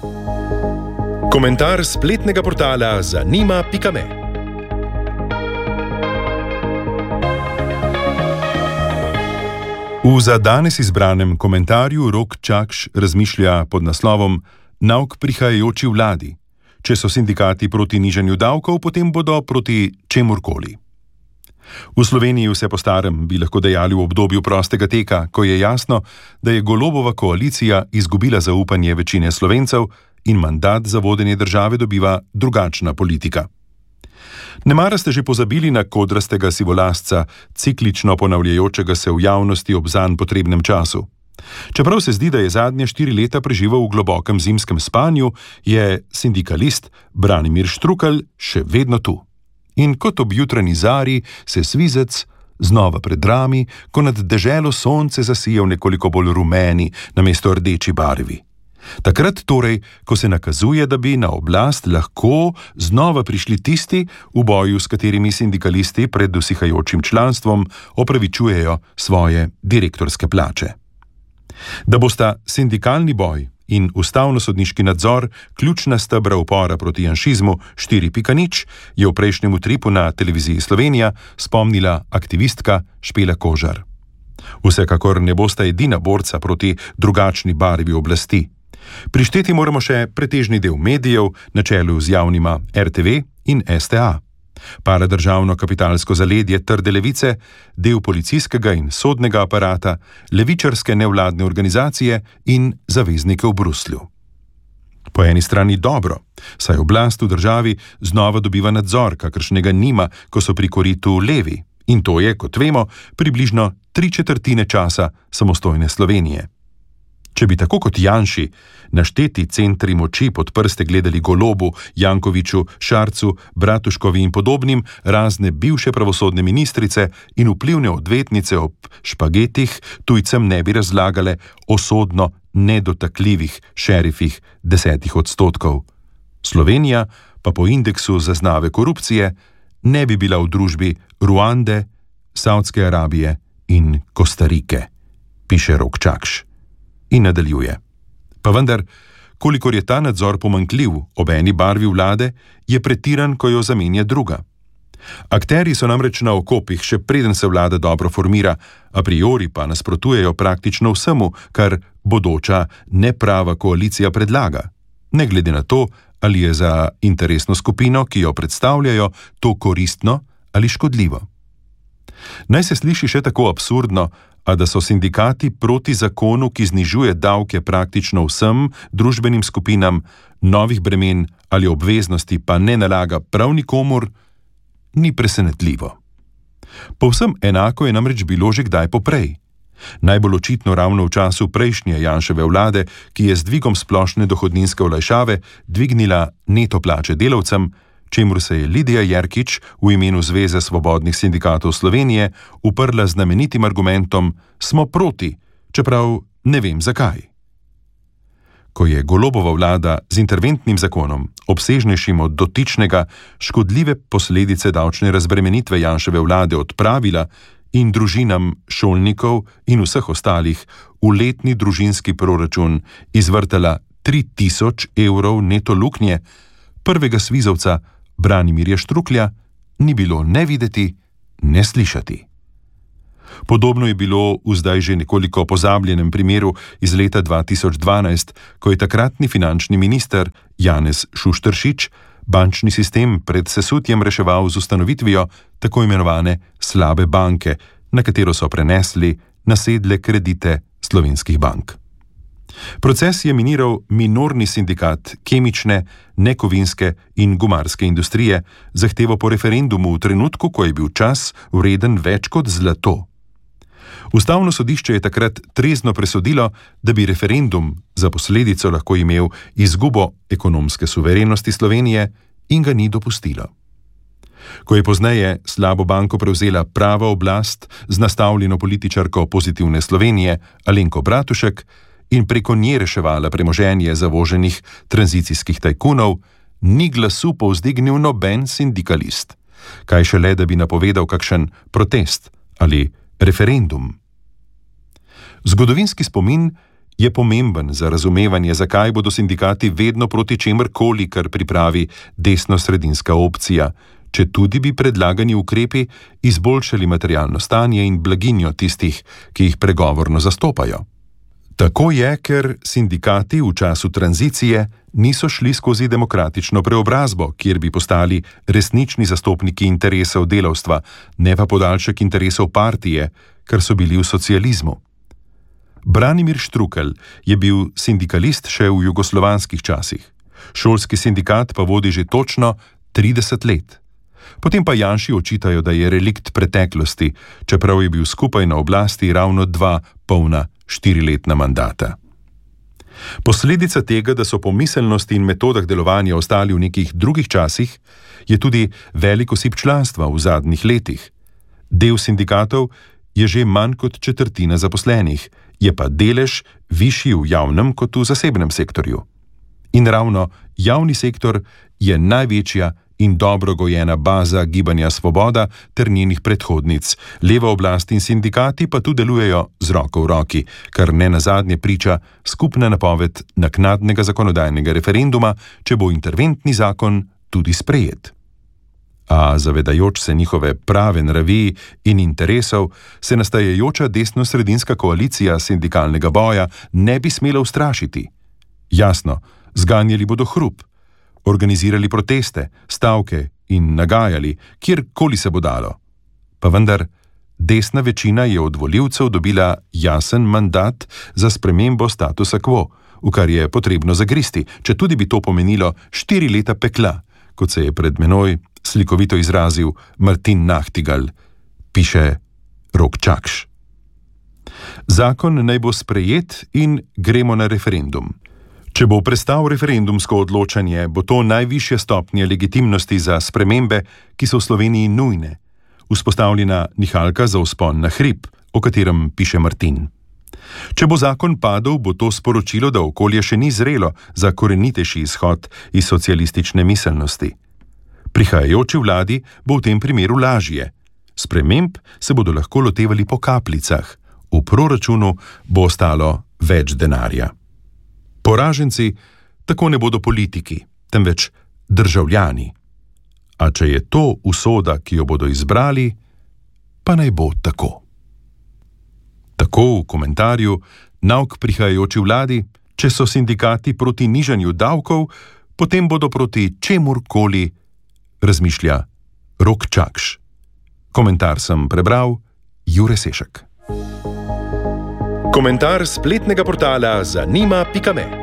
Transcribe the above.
Komentar spletnega portala Zanima.me. V za danes izbranem komentarju Rok Čakš razmišlja pod naslovom Nauk prihajajoči vladi. Če so sindikati proti nižanju davkov, potem bodo proti čemurkoli. V Sloveniji vse po starem bi lahko dejali v obdobju prostega teka, ko je jasno, da je Golobova koalicija izgubila zaupanje večine Slovencev in mandat za vodenje države dobiva drugačna politika. Nemara ste že pozabili na kodrastega sivolasca, ciklično ponavljajočega se v javnosti ob zanj potrebnem času. Čeprav se zdi, da je zadnje 4 leta preživel v globokem zimskem spanju, je sindikalist Branimir Štrukelj še vedno tu. In kot ob jutranji zari se svizec znova predrami, ko nad deželo sonce zasije v nekoliko bolj rumeni namesto rdeči barvi. Takrat torej, ko se nakazuje, da bi na oblast lahko znova prišli tisti, v boju s katerimi sindikalisti pred usihajočim članstvom opravičujejo svoje direktorske plače. Da bosta sindikalni boj in ustavno-sodniški nadzor ključna stebra upora proti janšizmu 4.0, je v prejšnjem utripu na televiziji Slovenija spomnila aktivistka Špela Kožar. Vsekakor ne bosta edina borca proti drugačni barvi oblasti. Prišteti moramo še pretežni del medijev, na čelu z javnima RTV in STA, paradržavno kapitalsko zaledje trde levice, del policijskega in sodnega aparata, levičarske nevladne organizacije in zaveznike v Bruslju. Po eni strani dobro, saj oblast v državi znova dobiva nadzor, kakršnega nima, ko so pri koritu levi, in to je, kot vemo, približno 3/4 časa samostojne Slovenije. Če bi tako kot Janši našteti centri moči pod prste gledali Golobu, Jankoviću, Šarcu, Bratuškovi in podobnim, razne bivše pravosodne ministrice in vplivne odvetnice ob špagetih tujcem ne bi razlagale o sodno nedotakljivih šerifih 10%. Slovenija pa po indeksu zaznave korupcije ne bi bila v družbi Ruande, Saudske Arabije in Kostarike, piše Rok Čakš. In nadaljuje. Pa vendar, kolikor je ta nadzor pomanjkljiv ob eni barvi vlade, je pretiran, ko jo zamenja druga. Akteri so namreč na okopih, še preden se vlada dobro formira, a priori pa nasprotujejo praktično vsemu, kar bodoča neprava koalicija predlaga, ne glede na to, ali je za interesno skupino, ki jo predstavljajo, to koristno ali škodljivo. Naj se sliši še tako absurdno, a da so sindikati proti zakonu, ki znižuje davke praktično vsem družbenim skupinam, novih bremen ali obveznosti pa ne nalaga prav nikomur, ni presenetljivo. Povsem enako je namreč bilo že kdaj poprej. Najbolj očitno ravno v času prejšnje Janševe vlade, ki je z dvigom splošne dohodninske olajšave dvignila neto plače delavcem, čemur se je Lidija Jerkič v imenu Zveze svobodnih sindikatov Slovenije uprla znamenitim argumentom "smo proti", čeprav ne vem zakaj. Ko je Golobova vlada z interventnim zakonom, obsežnejšim od dotičnega, škodljive posledice davčne razbremenitve Janševe vlade odpravila in družinam šolnikov in vseh ostalih v letni družinski proračun izvrtala 3000 evrov neto luknje, prvega svizovca Branimirja Štruklja ni bilo ne videti, ne slišati. Podobno je bilo v zdaj že nekoliko pozabljenem primeru iz leta 2012, ko je takratni finančni minister Janez Šušteršič bančni sistem pred sesutjem reševal z ustanovitvijo tako imenovane slabe banke, na katero so prenesli nasedle kredite slovenskih bank. Proces je miniral minorni sindikat kemične, nekovinske in gumarske industrije, zahtevo po referendumu v trenutku, ko je bil čas vreden več kot zlato. Ustavno sodišče je takrat trezno presodilo, da bi referendum za posledico lahko imel izgubo ekonomske suverenosti Slovenije in ga ni dopustilo. Ko je pozneje slabo banko prevzela prava oblast z nastavljeno političarko Pozitivne Slovenije Alenko Bratušek in preko nje reševala premoženje zavoženih tranzicijskih tajkunov, ni glasu povzdignil noben sindikalist. Kaj šele, da bi napovedal kakšen protest ali referendum. Zgodovinski spomin je pomemben za razumevanje, zakaj bodo sindikati vedno proti čemrkoli, kar pripravi desno-sredinska opcija, če tudi bi predlagani ukrepi izboljšali materialno stanje in blaginjo tistih, ki jih pregovorno zastopajo. Tako je, ker sindikati v času tranzicije niso šli skozi demokratično preobrazbo, kjer bi postali resnični zastopniki interesov delavstva, ne pa podaljšek interesov partije, kar so bili v socializmu. Branimir Štrukelj je bil sindikalist še v jugoslovanskih časih. Šolski sindikat pa vodi že točno 30 let. Potem pa Janši očitajo, da je relikt preteklosti, čeprav je bil skupaj na oblasti ravno 2 polna 4-letna mandata. Posledica tega, da so po miselnosti in metodah delovanja ostali v nekih drugih časih, je tudi velik osip članstva v zadnjih letih. Del sindikatov je že manj kot četrtina zaposlenih, je pa delež višji v javnem kot v zasebnem sektorju. In ravno javni sektor je največja in dobro gojena baza Gibanja Svoboda ter njenih predhodnic. Leva oblast in sindikati pa tu delujejo z roko v roki, kar ne nazadnje priča skupna napoved naknadnega zakonodajnega referenduma, če bo interventni zakon tudi sprejet. A zavedajoč se njihove prave nravi in interesov, se nastajajoča desno-sredinska koalicija sindikalnega boja ne bi smela ustrašiti. Jasno, zganjali bodo hrup, organizirali proteste, stavke in nagajali, kjerkoli se bo dalo. Pa vendar, desna večina je od volivcev dobila jasen mandat za spremembo statusa quo, v kar je potrebno zagristi, če tudi bi to pomenilo 4 leta pekla, kot se je pred menoj slikovito izrazil Martin Nachtigal, piše Rok Čakš. Zakon naj bo sprejet in gremo na referendum. Če bo prestal referendumsko odločanje, bo to najvišja stopnja legitimnosti za spremembe, ki so v Sloveniji nujne. Vzpostavljena nihalka za vzpon na hrib, o katerem piše Martin. Če bo zakon padel, bo to sporočilo, da okolje še ni zrelo za korenitejši izhod iz socialistične miselnosti. Prihajajoči vladi bo v tem primeru lažje. Sprememb se bodo lahko lotevali po kapljicah. V proračunu bo ostalo več denarja. Poraženci tako ne bodo politiki, temveč državljani. A če je to usoda, ki jo bodo izbrali, pa naj bo tako. Tako v komentarju nauk prihajajoči vladi, če so sindikati proti nižanju davkov, potem bodo proti čemurkoli, razmišlja Rok Čakš. Komentar sem prebral Jure Sešek. Komentar spletnega portala zanima.me